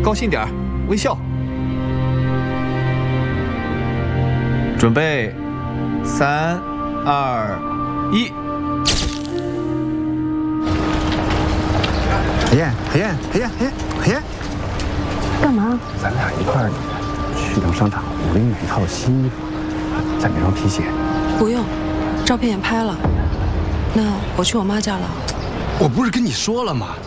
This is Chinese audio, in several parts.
高兴点儿，微笑。准备，3、2、1。海燕， 干嘛？ 咱俩一块儿去趟商场，50元一套新衣服，再买双皮鞋。 不用，照片也拍了。那我去我妈家了。 我不是跟你说了吗？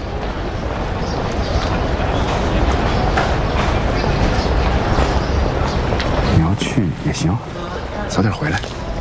你要去也行，早点回来。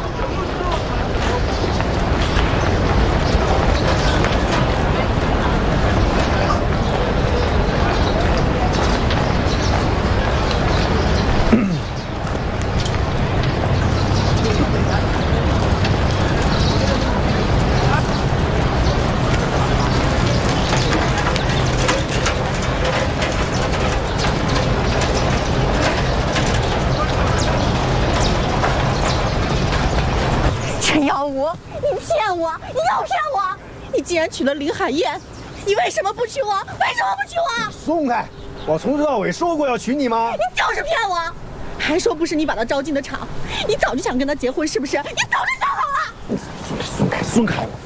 既然娶了林海燕，你为什么不娶我？为什么不娶我？ 松开！我从头到尾说过要娶你吗？ 你就是骗我，还说不是你把他招进的场，你早就想跟他结婚是不是？你早就想好了。 松开我！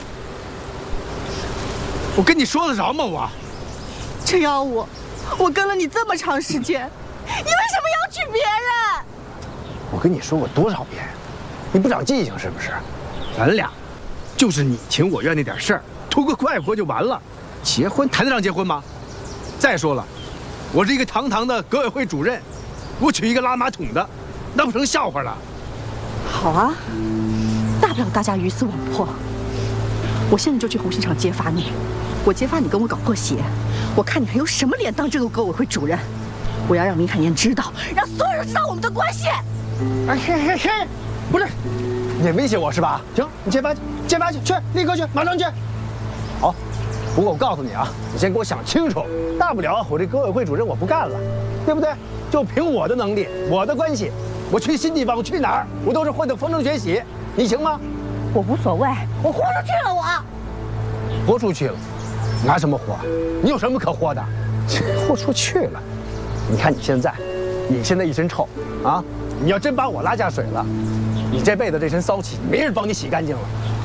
我跟你说得着吗？ 陈耀武，我跟了你这么长时间，你为什么要娶别人？ 我跟你说过多少遍，你不长记性是不是？ 咱俩就是你情我愿那点事儿。图个快活就完了，结婚谈得上结婚吗？再说了，我是一个堂堂的革委会主任，我娶一个拉马桶的，那不成笑话了？ 好啊，大不了大家鱼死网破。我现在就去红星厂揭发你，我揭发你跟我搞破鞋，我看你还有什么脸当这个革委会主任？我要让林海燕知道，让所有人知道我们的关系。 哎嘿，不是，你威胁我是吧？行，你揭发去，去，立刻去，马上去。好，不过我告诉你啊，你先给我想清楚，大不了我这革委会主任我不干了，对不对？就凭我的能力，我的关系，我去新地方，我去哪儿，我都是混得风生水起，你行吗？ 我无所谓，我豁出去了， 豁出去了，拿什么豁？你有什么可豁的？豁出去了，你看你现在一身臭啊！你要真把我拉下水了，你这辈子这身骚气，没人帮你洗干净了。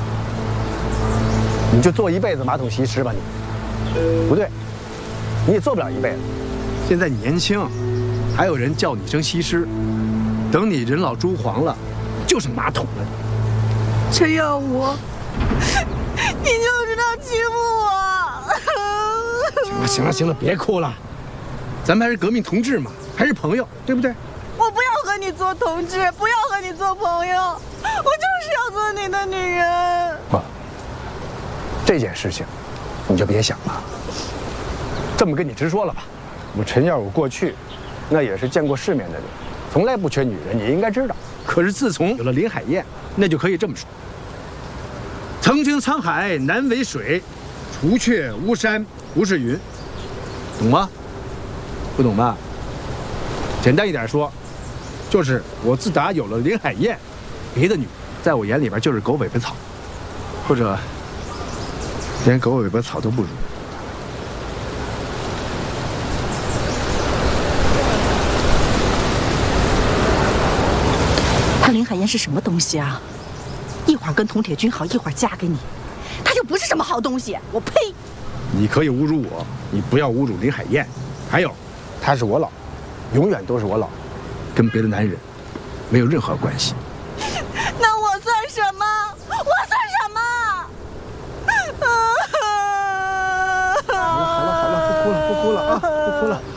你就做一辈子马桶西施吧你，不对，你也做不了一辈子。 现在你年轻，还有人叫你声西施，等你人老珠黄了，就是马桶了。 陈耀武，你就知道欺负我。 行了，别哭了，咱们还是革命同志嘛，还是朋友，对不对？ 我不要和你做同志，不要和你做朋友，我就是要做你的女人。 不。这件事情，你就别想了。这么跟你直说了吧，我陈耀武过去，那也是见过世面的人，从来不缺女人，你应该知道。 可是自从有了林海燕，那就可以这么说：曾经沧海难为水，除却巫山不是云。懂吗？不懂吧？简单一点说，就是我自打有了林海燕，别的女在我眼里边就是狗尾巴草，或者连狗尾巴草都不如。 他林海燕是什么东西啊？一会儿跟佟铁军好，一会儿嫁给你，他就不是什么好东西。我呸！ 你可以侮辱我，你不要侮辱林海燕。还有，她是我老，永远都是我老，跟别的男人没有任何关系。 那我算什么？我算什么？ 好了，不哭了啊，不哭了。